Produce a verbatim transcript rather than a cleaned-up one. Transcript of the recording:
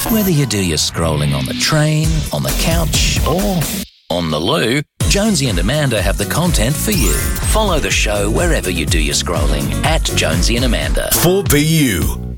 Whether you do your scrolling on the train, on the couch, or on the loo, Jonesy and Amanda have the content for you. Follow the show wherever you do your scrolling at Jonesy and Amanda. four B U